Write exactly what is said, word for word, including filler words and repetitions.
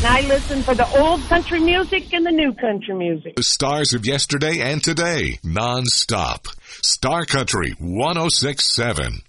I listen for the old country music and the new country music. The stars of yesterday and today, non-stop. Star Country one oh six point seven.